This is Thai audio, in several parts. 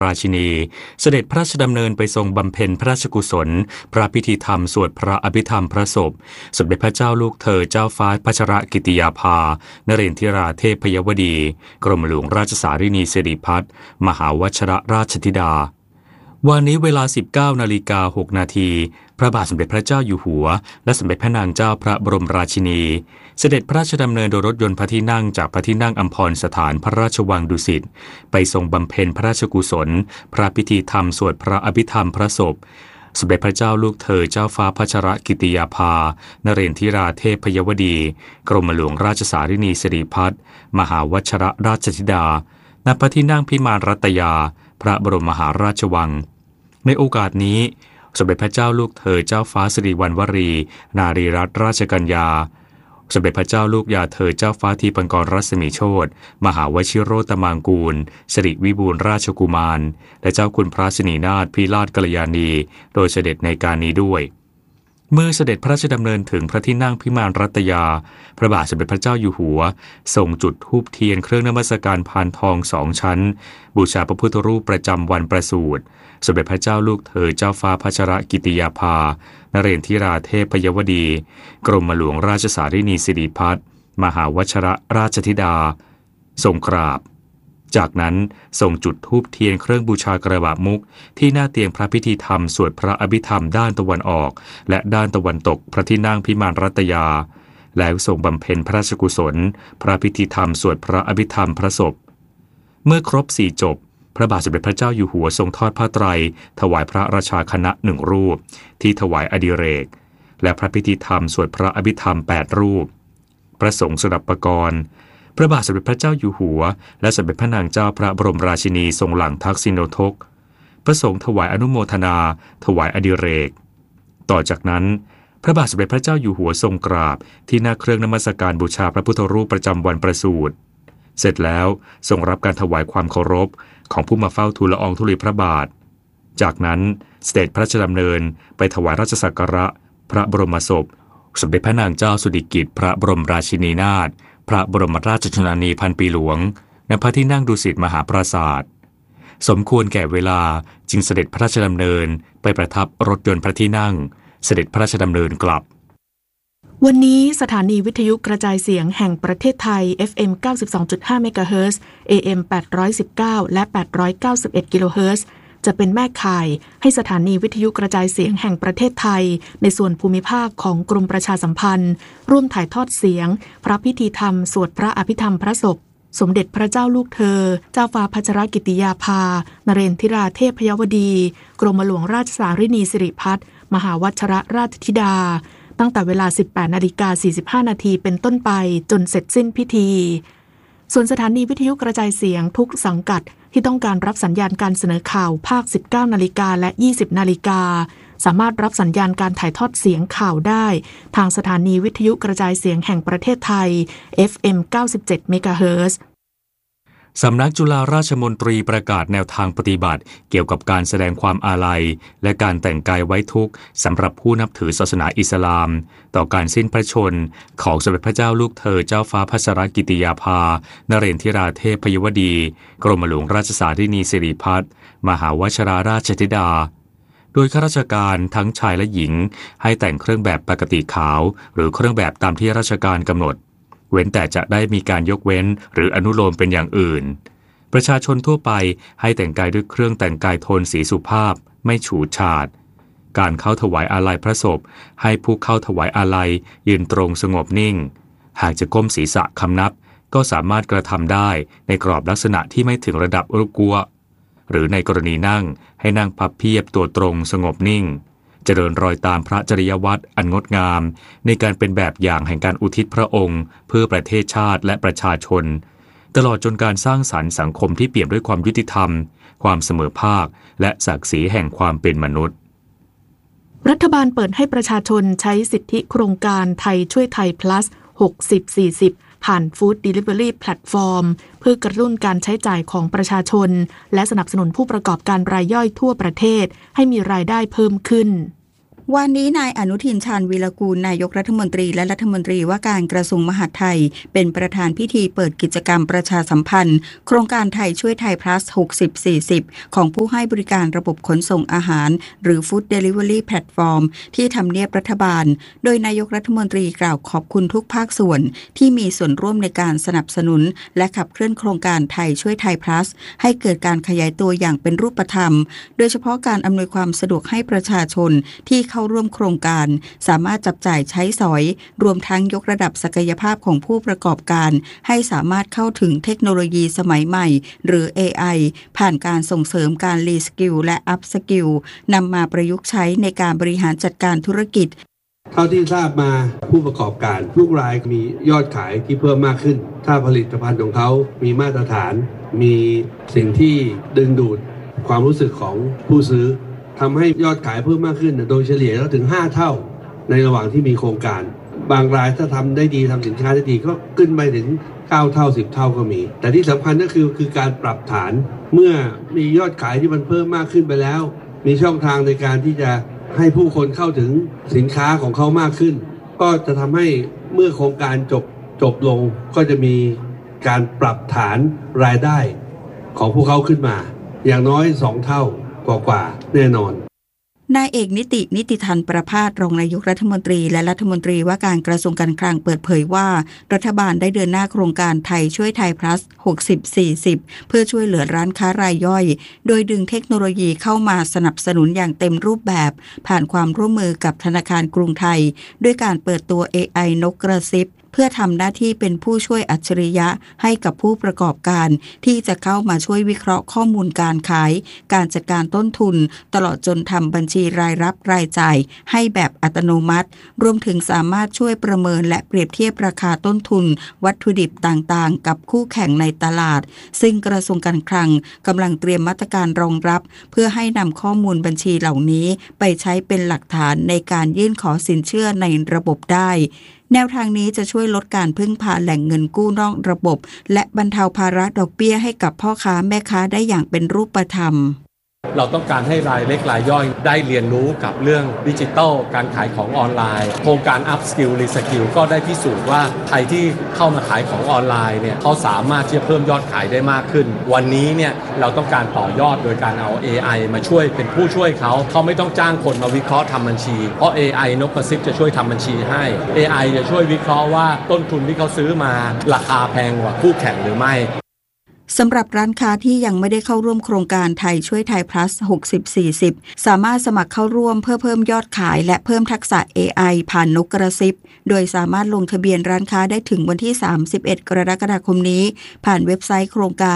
ราชินีเสด็จพระราชดำเนินไปทรงบำเพ็ญพระราชกุศลพระพิธีธรรมสวดพระอภิธรรมพระศพสมเด็จพระเจ้าลูกเธอเจ้าฟ้าพัชรกิติยาภานเรนทิราเทพยวดีกรมหลวงราชสารินีสิริพัฒน์มหาวชรราชธิดาวันนี้เวลา 19:06 นาทีพระบาทสมเด็จพระเจ้าอยู่หัวและสมเด็จพระนางเจ้าพระบรมราชินีเสด็จพระราชดำเนินโดยรถยนต์พระที่นั่งจากพระที่นั่งอัมพรสถานพระราชวังดุสิตไปทรงบำเพ็ญพระราชกุศลพระพิธีธรรมสวดพระอภิธรรมพระศพสมเด็จพระเจ้าลูกเธอเจ้าฟ้าพัชรกิติยาภานเรนทิราเทพยวดีกรมหลวงราชสารินีสิริพัฒน์มหาวชรราชธิดาณพระที่นั่งพิมานรัตยาพระบรมมหาราชวังในโอกาสนี้สมเด็จพระเจ้าลูกเธอเจ้าฟ้าสิริวัณวรีนารีรัตนราชกัญญาสมเด็จพระเจ้าลูกยาเธอเจ้าฟ้าทีปังกรรัศมีโชติมหาวชิโรตมังกูลสิริวิบูลย์ราชกุมารและเจ้าคุณพระสินีนาถพิราชกัลยาณีโดยเสด็จในการนี้ด้วยเมื่อเสด็จพระราชดำเนินถึงพระที่นั่งพิมานรัตยาพระบาทสมเด็จพระเจ้าอยู่หัวทรงจุดธูปเทียนเครื่องนมัสการพานทอง2 ชั้นบูชาพระพุทธรูปประจำวันประสูติสมเด็จพระเจ้าลูกเธอเจ้าฟ้าพัชรกิติยาภานเรนทิราเทพยวดีกรมหลวงราชสารินีสิริพัฒน์มหาวชรราชธิดาทรงกราบจากนั้นทรงจุดธูปเทียนเครื่องบูชากระบะมุกที่หน้าเตียงพระพิธีธรรมสวดพระอภิธรรมด้านตะวันออกและด้านตะวันตกพระที่นั่งพิมานรัตยาแล้วทรงบำเพ็ญพระราชกุศลพระพิธีธรรมสวดพระอภิธรรมพระศพเมื่อครบ4 จบพระบาทสมเด็จพระเจ้าอยู่หัวทรงทอดผ้าไตรถวายพระราชาคณะ1 รูปที่ถวายอดิเรกและพระพิธีธรรมสวดพระอภิธรรม8 รูปพระสงฆ์สดับปกรณ์พระบาทสมเด็จพระเจ้าอยู่หัวและสมเด็จพระนางเจ้าพระบรมราชินีทรงหลั่งทักษิณโทกพระสงฆ์ถวายอนุโมทนาถวายอดิเรกต่อจากนั้นพระบาทสมเด็จพระเจ้าอยู่หัวทรงกราบที่หน้าเครื่องนมัสการบูชาพระพุทธรูปประจำวันประสูติเสร็จแล้วทรงรับการถวายความเคารพของผู้มาเฝ้าทูลละอองธุลีพระบาทจากนั้นเสด็จพระราชดำเนินไปถวายราชสักการะพระบรมศพสมเด็จพระนางเจ้าสุดิกิติ์พระบรมราชินีนาถพระบรมราชชนนีพันปีหลวงณพระที่นั่งดุสิตมหาปราสาทสมควรแก่เวลาจึงเสด็จพระราชดำเนินไปประทับรถยนต์พระที่นั่งเสด็จพระราชดำเนินกลับวันนี้สถานีวิทยุกระจายเสียงแห่งประเทศไทย FM 92.5 เมกะเฮิรตซ์ AM 819 และ 891 กิโลเฮิรตซ์จะเป็นแม่ข่ายให้สถานีวิทยุกระจายเสียงแห่งประเทศไทยในส่วนภูมิภาคของกรมประชาสัมพันธ์ร่วมถ่ายทอดเสียงพระพิธีธรรมสวดพระอภิธรรมพระศพสมเด็จพระเจ้าลูกเธอเจ้าฟ้าพัชรกิติยาภานเรนทิราเทพยวดีกรมหลวงราชสารินีสิริพัฒน์มหาวชรราชธิดาตั้งแต่เวลา 18:45 นาทีเป็นต้นไปจนเสร็จสิ้นพิธีส่วนสถานีวิทยุกระจายเสียงทุกสังกัดที่ต้องการรับสัญญาณการเสนอข่าวภาค 19 นาฬิกาและ 20 นาฬิกาสามารถรับสัญญาณการถ่ายทอดเสียงข่าวได้ทางสถานีวิทยุกระจายเสียงแห่งประเทศไทย FM 97 เมกะเฮิรตซ์สำนักจุฬาราชมนตรีประกาศแนวทางปฏิบัติเกี่ยวกับการแสดงความอาลัยและการแต่งกายไว้ทุกข์สำหรับผู้นับถือศาสนาอิสลามต่อการสิ้นพระชนม์ของสมเด็จพระเจ้าลูกเธอเจ้าฟ้าพัชรกิติยาภานเรนทิราเทพยวดีกรมหลวงราชสารินีสิริพัฒน์มหาวชรราชธิดาโดยข้าราชการทั้งชายและหญิงให้แต่งเครื่องแบบปกติขาวหรือเครื่องแบบตามที่ราชการกำหนดเว้นแต่จะได้มีการยกเว้นหรืออนุโลมเป็นอย่างอื่นประชาชนทั่วไปให้แต่งกายด้วยเครื่องแต่งกายโทนสีสุภาพไม่ฉูดฉาดการเข้าถวายอาลัยพระศพให้ผู้เข้าถวายอาลัยยืนตรงสงบนิ่งหากจะก้มศีรษะคำนับก็สามารถกระทำได้ในกรอบลักษณะที่ไม่ถึงระดับรุกัวหรือในกรณีนั่งให้นั่งพับเพียบตัวตรงสงบนิ่งเจริญรอยตามพระจริยวัตรอันงดงามในการเป็นแบบอย่างแห่งการอุทิศพระองค์เพื่อประเทศชาติและประชาชนตลอดจนการสร้างสรรค์สังคมที่เปี่ยมด้วยความยุติธรรมความเสมอภาคและศักดิ์ศรีแห่งความเป็นมนุษย์รัฐบาลเปิดให้ประชาชนใช้สิทธิโครงการไทยช่วยไทย plus 60-40 ผ่าน Food Delivery Platform เพื่อกระตุ้นการใช้จ่ายของประชาชนและสนับสนุนผู้ประกอบการรายย่อยทั่วประเทศให้มีรายได้เพิ่มขึ้นวันนี้นายอนุทิน ชาญวีรกูลนายกรัฐมนตรีและรัฐมนตรีว่าการกระทรวงมหาดไทยเป็นประธานพิธีเปิดกิจกรรมประชาสัมพันธ์โครงการไทยช่วยไทย plus 60-40 ของผู้ให้บริการระบบขนส่งอาหารหรือ Food Delivery Platform ที่ทำเนียบรัฐบาลโดยนายกรัฐมนตรีกล่าวขอบคุณทุกภาคส่วนที่มีส่วนร่วมในการสนับสนุนและขับเคลื่อนโครงการไทยช่วยไทย plus ให้เกิดการขยายตัวอย่างเป็นรูปธรรมโดยเฉพาะการอำนวยความสะดวกให้ประชาชนที่เข้าร่วมโครงการสามารถจับจ่ายใช้สอยรวมทั้งยกระดับศักยภาพของผู้ประกอบการให้สามารถเข้าถึงเทคโนโลยีสมัยใหม่หรือ AI ผ่านการส่งเสริมการรีสกิลและอัพสกิลนำมาประยุกต์ใช้ในการบริหารจัดการธุรกิจเท่าที่ทราบมาผู้ประกอบการทุกรายมียอดขายที่เพิ่มมากขึ้นถ้าผลิตภัณฑ์ของเขามีมาตรฐานมีสิ่งที่ดึงดูดความรู้สึกของผู้ซื้อทำให้ยอดขายเพิ่มมากขึ้นโดยเฉลี่ยแล้วถึง5เท่าในระหว่างที่มีโครงการบางรายถ้าทำได้ดีทำสินค้าได้ดีก็ขึ้นไปถึง9เท่า10เท่าก็มีแต่ที่สำคัญก็คือการปรับฐานเมื่อมียอดขายที่มันเพิ่มมากขึ้นไปแล้วมีช่องทางในการที่จะให้ผู้คนเข้าถึงสินค้าของเขามากขึ้นก็จะทำให้เมื่อโครงการจบลงก็จะมีการปรับฐานรายได้ของพวกเขาขึ้นมาอย่างน้อย2เท่ากว่าแน่นอนนายเอกนิติธันประภาสรองนายกรัฐมนตรีและรัฐมนตรีว่าการกระทรวงการคลังเปิดเผยว่ารัฐบาลได้เดินหน้าโครงการไทยช่วยไทย plus 60-40 เพื่อช่วยเหลือร้านค้ารายย่อยโดยดึงเทคโนโลยีเข้ามาสนับสนุนอย่างเต็มรูปแบบผ่านความร่วมมือกับธนาคารกรุงไทยด้วยการเปิดตัว AI นกกระซิบเพื่อทำหน้าที่เป็นผู้ช่วยอัจฉริยะให้กับผู้ประกอบการที่จะเข้ามาช่วยวิเคราะห์ข้อมูลการขายการจัดการต้นทุนตลอดจนทำบัญชีรายรับรายจ่ายให้แบบอัตโนมัติรวมถึงสามารถช่วยประเมินและเปรียบเทียบราคาต้นทุนวัตถุดิบต่างๆกับคู่แข่งในตลาดซึ่งกระทรวงการคลังกำลังเตรียมมาตรการรองรับเพื่อให้นำข้อมูลบัญชีเหล่านี้ไปใช้เป็นหลักฐานในการยื่นขอสินเชื่อในระบบได้แนวทางนี้จะช่วยลดการพึ่งพาแหล่งเงินกู้นอกระบบและบรรเทาภาระดอกเบี้ยให้กับพ่อค้าแม่ค้าได้อย่างเป็นรูปธรรมเราต้องการให้รายเล็กรายย่อยได้เรียนรู้กับเรื่องดิจิทัลการขายของออนไลน์โครงการ Up Skill Reskill ก็ได้พิสูจน์ว่าใครที่เข้ามาขายของออนไลน์เนี่ยเขาสามารถที่จะเพิ่มยอดขายได้มากขึ้นวันนี้เนี่ยเราต้องการต่อยอดโดยการเอา AI มาช่วยเป็นผู้ช่วยเขาไม่ต้องจ้างคนมาวิเคราะห์ทำบัญชีเพราะ AI นกกระซิบจะช่วยทำบัญชีให้ AI จะช่วยวิเคราะห์ว่าต้นทุนที่เขาซื้อมาราคาแพงกว่าคู่แข่งหรือไม่สำหรับร้านค้าที่ยังไม่ได้เข้าร่วมโครงการไทยช่วยไทย plus 60-40 สามารถสมัครเข้าร่วมเพื่อเพิ่มยอดขายและเพิ่มทักษะ AI ผ่านนกกระซิบโดยสามารถลงทะเบียนร้านค้าได้ถึงวันที่31กรกฎาคมนี้ผ่านเว็บไซต์โครงการ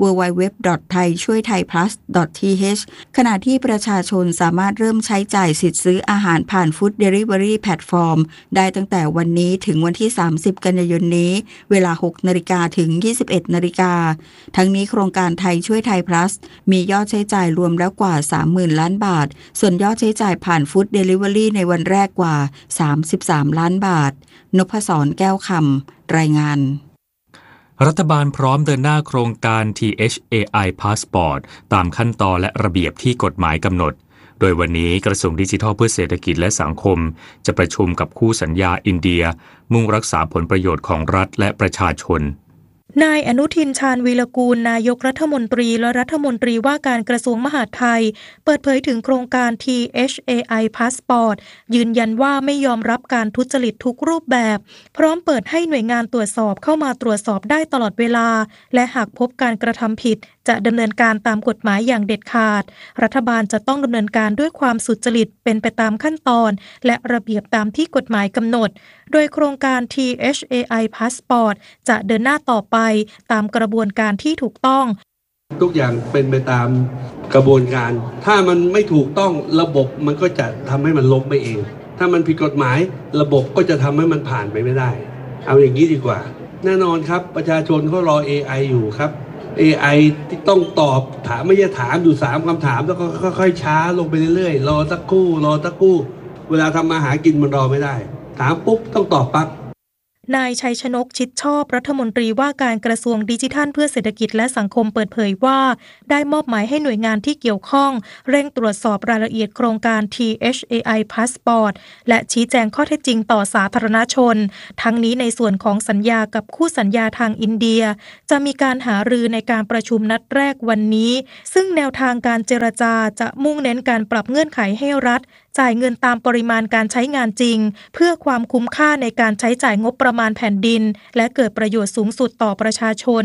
www.thaichuithaiplus.th ขณะที่ประชาชนสามารถเริ่มใช้จ่ายสิทธิ์ซื้ออาหารผ่าน Food Delivery Platform ได้ตั้งแต่วันนี้ถึงวันที่30กันยายนนี้เวลา 6:00 นถึง 21:00 นทั้งนี้โครงการไทยช่วยไทย plus มียอดใช้จ่ายรวมแล้วกว่า 30,000 ล้านบาทส่วนยอดใช้จ่ายผ่าน Food Delivery ในวันแรกกว่า33ล้านบาทนพศรแก้วคำรายงานรัฐบาลพร้อมเดินหน้าโครงการ THAI Passport ตามขั้นตอนและระเบียบที่กฎหมายกำหนดโดยวันนี้กระทรวงดิจิทัลเพื่อเศรษฐกิจและสังคมจะประชุมกับคู่สัญญาอินเดียมุ่งรักษาผลประโยชน์ของรัฐและประชาชนนายอนุทิน ชาญวีรกูลนายกรัฐมนตรีและรัฐมนตรีว่าการกระทรวงมหาดไทยเปิดเผยถึงโครงการ THAI Passport ยืนยันว่าไม่ยอมรับการทุจริตทุกรูปแบบพร้อมเปิดให้หน่วยงานตรวจสอบเข้ามาตรวจสอบได้ตลอดเวลาและหากพบการกระทำผิดจะดำเนินการตามกฎหมายอย่างเด็ดขาดรัฐบาลจะต้องดำเนินการด้วยความสุจริตเป็นไปตามขั้นตอนและระเบียบตามที่กฎหมายกำหนดโดยโครงการ THAI Passport จะเดินหน้าต่อไปตามกระบวนการที่ถูกต้องทุกอย่างเป็นไปตามกระบวนการถ้ามันไม่ถูกต้องระบบมันก็จะทำให้มันล้มไปเองถ้ามันผิดกฎหมายระบบก็จะทำให้มันผ่านไปไม่ได้เอาอย่างนี้ดีกว่าแน่นอนครับประชาชนเขารอ AI อยู่ครับ AI ที่ต้องตอบถามไม่ใช่ถามอยู่3คำถามแล้วก็ค่อยๆช้าลงไปเรื่อยๆรอสักครู่เวลาทำมาหากินมันรอไม่ได้ถามปุ๊บต้องตอบปั๊บนายชัยชนกชิดชอบรัฐมนตรีว่าการกระทรวงดิจิทัลเพื่อเศรษฐกิจและสังคมเปิดเผยว่าได้มอบหมายให้หน่วยงานที่เกี่ยวข้องเร่งตรวจสอบรายละเอียดโครงการ THAI Passport และชี้แจงข้อเท็จจริงต่อสาธารณชนทั้งนี้ในส่วนของสัญญากับคู่สัญญาทางอินเดียจะมีการหารือในการประชุมนัดแรกวันนี้ซึ่งแนวทางการเจรจาจะมุ่งเน้นการปรับเงื่อนไขให้รัฐจ่ายเงินตามปริมาณการใช้งานจริงเพื่อความคุ้มค่าในการใช้จ่ายงบประมาณแผ่นดินและเกิดประโยชน์สูงสุดต่อประชาชน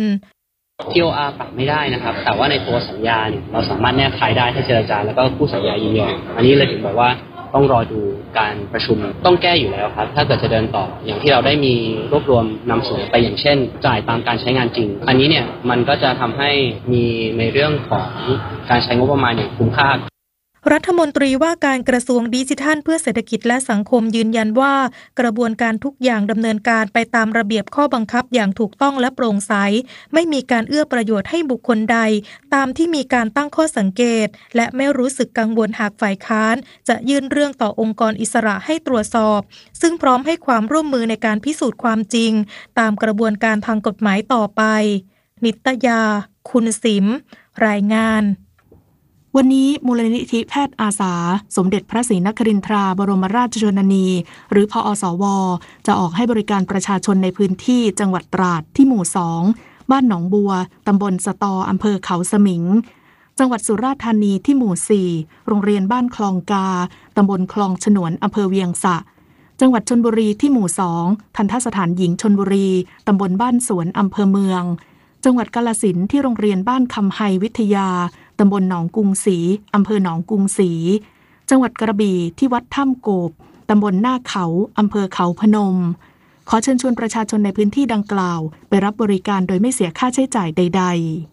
TOR ปรับไม่ได้นะครับแต่ว่าในตัวสัญญาเนี่ยเราสามารถแนบขายได้ถ้าเจรจาแล้วก็คู่สัญญายินยอมอันนี้เลยถึงบอกว่าต้องรอดูการประชุมต้องแก้อยู่แล้วครับถ้าเกิดจะเดินต่ออย่างที่เราได้มีรวบรวมนำเสนอไปอย่างเช่นจ่ายตามการใช้งานจริงอันนี้เนี่ยมันก็จะทำให้มีในเรื่องของการใช้งบประมาณอย่างคุ้มค่ารัฐมนตรีว่าการกระทรวงดิจิทัลเพื่อเศรษฐกิจและสังคมยืนยันว่ากระบวนการทุกอย่างดำเนินการไปตามระเบียบข้อบังคับอย่างถูกต้องและโปร่งใสไม่มีการเอื้อประโยชน์ให้บุคคลใดตามที่มีการตั้งข้อสังเกตและไม่รู้สึกกังวลหากฝ่ายค้านจะยื่นเรื่องต่อองค์กรอิสระให้ตรวจสอบซึ่งพร้อมให้ความร่วมมือในการพิสูจน์ความจริงตามกระบวนการทางกฎหมายต่อไปนิตยาคุณสิมรายงานวันนี้มูลนิธิแพทย์อาสาสมเด็จพระศรีนครินทราบรมราชชนนีหรือพอสวจะออกให้บริการประชาชนในพื้นที่จังหวัดตราดที่หมู่2บ้านหนองบัวตำบลสตออำเภอเขาสมิงจังหวัดสุราษฎร์ธานีที่หมู่4โรงเรียนบ้านคลองกาตำบลคลองฉนวนอำเภอเวียงสะจังหวัดชลบุรีที่หมู่2ทัณฑสถานหญิงชลบุรีตำบลบ้านสวนอำเภอเมืองจังหวัดกาฬสินธุ์ที่โรงเรียนบ้านคำไฮวิทยาตำบลหนองกรุงศรีอำเภอหนองกรุงศรีจังหวัดกระบี่ที่วัดถ้ำโกบตำบลหน้าเขาอำเภอเขาพนมขอเชิญชวนประชาชนในพื้นที่ดังกล่าวไปรับบริการโดยไม่เสียค่าใช้จ่ายใด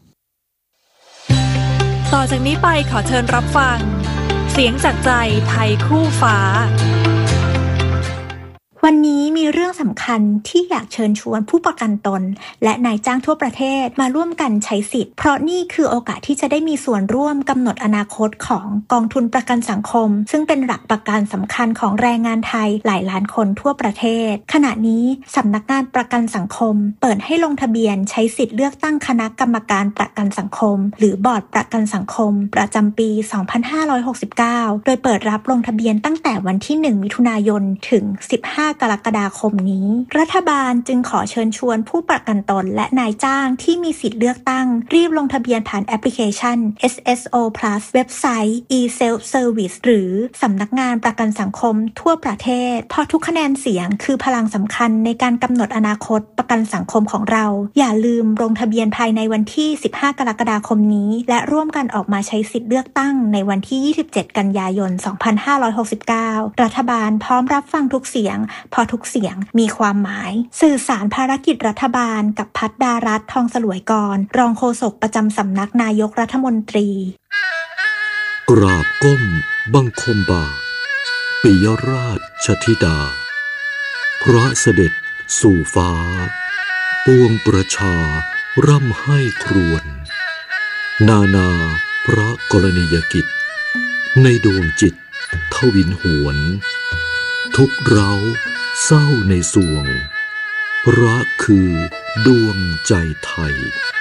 ๆต่อจากนี้ไปขอเชิญรับฟังเสียงจากใจไทยคู่ฟ้าวันนี้มีเรื่องสำคัญที่อยากเชิญชวนผู้ประกันตนและนายจ้างทั่วประเทศมาร่วมกันใช้สิทธิ์เพราะนี่คือโอกาสที่จะได้มีส่วนร่วมกำหนดอนาคตของกองทุนประกันสังคมซึ่งเป็นหลักประกันสำคัญของแรงงานไทยหลายล้านคนทั่วประเทศขณะนี้สำนักงานประกันสังคมเปิดให้ลงทะเบียนใช้สิทธิ์เลือกตั้งคณะกรรมการประกันสังคมหรือบอร์ดประกันสังคมประจำปี 2569 โดยเปิดรับลงทะเบียนตั้งแต่วันที่ 1 มิถุนายนถึง 15 กรกฎาคมนี้รัฐบาลจึงขอเชิญชวนผู้ประกันตนและนายจ้างที่มีสิทธิ์เลือกตั้งรีบลงทะเบียนผ่านแอปพลิเคชัน SSO Plus เว็บไซต์ eSelf Service หรือสำนักงานประกันสังคมทั่วประเทศเพราะทุกคะแนนเสียงคือพลังสำคัญในการกำหนดอนาคตประกันสังคมของเราอย่าลืมลงทะเบียนภายในวันที่ 15 กรกฎาคมนี้และร่วมกันออกมาใช้สิทธิ์เลือกตั้งในวันที่ 27 กันยายน 2569 รัฐบาลพร้อมรับฟังทุกเสียงเพราะทุกเสียงมีความหมายสื่อสารภารกิจรัฐบาลกับภัทรดารัตน์ทองสลวยกรรองโฆษกประจำสำนักนายกรัฐมนตรีกราบก้มบังคมบาทปิยราชธิดาพระเสด็จสู่ฟ้าปวงประชาร่ำให้ครวญนานาพระกรณียกิจในดวงจิตทวินหวนทุกเร้าเศร้าในสวงพระคือดวงใจไทย